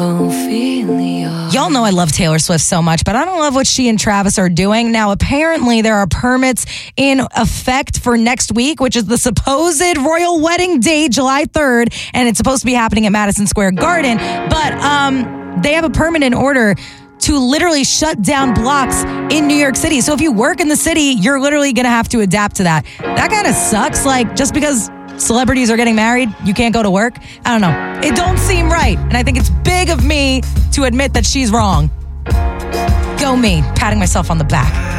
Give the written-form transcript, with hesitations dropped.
Y'all know I love Taylor Swift so much, but I don't love what she and Travis are doing. Now, apparently, there are permits in effect for next week, which is the supposed royal wedding date, July 3rd, and it's supposed to be happening at Madison Square Garden. But they have a permit in order to literally shut down blocks in New York City. So if you work in the city, you're literally going to have to adapt to that. That kind of sucks. Like, just because celebrities are getting married, you can't go to work. I don't know. It don't seem right. And I think it's big of me to admit that she's wrong. Go me, patting myself on the back.